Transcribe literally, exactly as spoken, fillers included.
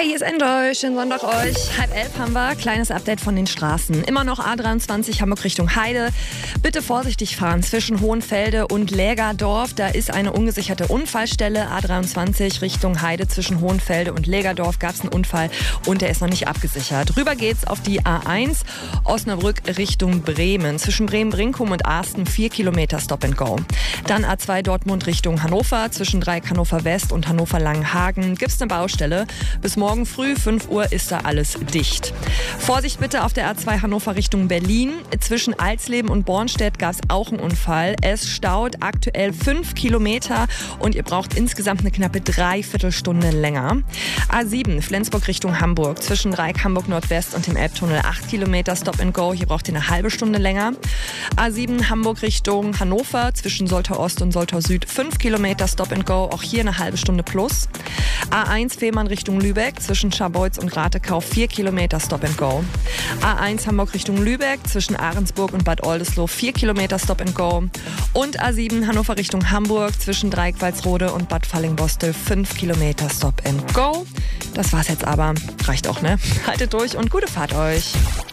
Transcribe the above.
Hey, hier ist Enjoy. Schönen Sonntag euch. Halb elf haben wir. Kleines Update von den Straßen. Immer noch A dreiundzwanzig Hamburg Richtung Heide. Bitte vorsichtig fahren zwischen Hohenfelde und Lägerdorf. Da ist eine ungesicherte Unfallstelle. A dreiundzwanzig Richtung Heide zwischen Hohenfelde und Lägerdorf gab es einen Unfall und der ist noch nicht abgesichert. Rüber geht's auf die A eins Osnabrück Richtung Bremen. Zwischen Bremen-Brinkum und Arsten vier Kilometer Stop and Go. Dann A zwei Dortmund Richtung Hannover. Zwischen Dreieck Hannover West und Hannover Langenhagen gibt's eine Baustelle. Bis morgen früh, fünf Uhr, ist da alles dicht. Vorsicht bitte auf der A zwei Hannover Richtung Berlin. Zwischen Alsleben und Bornstedt gab es auch einen Unfall. Es staut aktuell fünf Kilometer und ihr braucht insgesamt eine knappe Dreiviertelstunde länger. A sieben Flensburg Richtung Hamburg. Zwischen Dreieck Hamburg Nordwest und dem Elbtunnel acht Kilometer Stop and Go. Hier braucht ihr eine halbe Stunde länger. A sieben Hamburg Richtung Hannover. Zwischen Soltau Ost und Soltau Süd fünf Kilometer Stop and Go. Auch hier eine halbe Stunde plus. A eins Fehmarn Richtung Lübeck. Zwischen Scharbeutz und Ratekau vier Kilometer Stop and Go. A eins Hamburg Richtung Lübeck. Zwischen Ahrensburg und Bad Oldesloe vier Kilometer Stop and Go. Und A sieben Hannover Richtung Hamburg. Zwischen Dreieck-Walsrode und Bad Fallingbostel fünf Kilometer Stop and Go. Das war's jetzt aber. Reicht auch, ne? Haltet durch und gute Fahrt euch.